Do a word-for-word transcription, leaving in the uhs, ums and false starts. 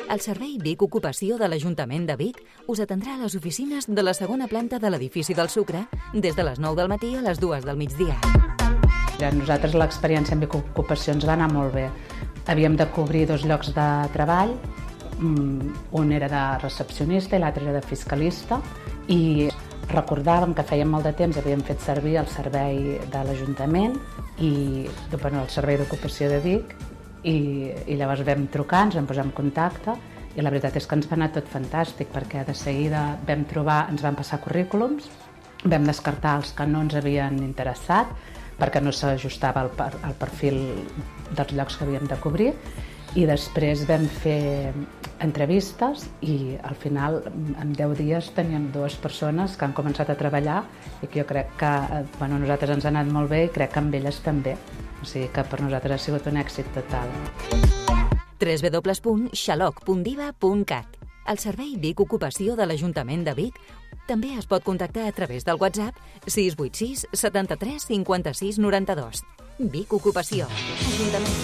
El Servei Vic Ocupació de l'Ajuntament de Vic us atendrà a les oficines de la segona planta de l'edifici del Sucre des de les nou del matí a les dues del migdia. A nosaltres l'experiència en Vic Ocupació ens va anar molt bé. Havíem de cobrir dos llocs de treball, un era de recepcionista i l'altre era de fiscalista, i recordàvem que fèiem molt de temps, havíem fet servir el servei de l'Ajuntament i bueno, el Servei d'Ocupació de Vic, i, i llavors vam trucar, ens vam posar en contacte i la veritat és que ens va anar tot fantàstic perquè de seguida vam trobar, ens van passar currículums, vam descartar els que no ens havien interessat perquè no s'ajustava al, al perfil dels llocs que havíem de cobrir, i després vam fer entrevistes i al final en deu dies teníem dues persones que han començat a treballar i que jo crec que bueno, a nosaltres ens ha anat molt bé i crec que amb elles també. O sigui que per nosaltres ha sigut un èxit total. w w w punt xaloc punt diva punt cat. El Servei Vic Ocupació de l'Ajuntament de Vic també es pot contactar a través del WhatsApp sis vuit sis setanta-tres cinquanta-sis noranta-dos. Vic Ocupació. Ajuntament.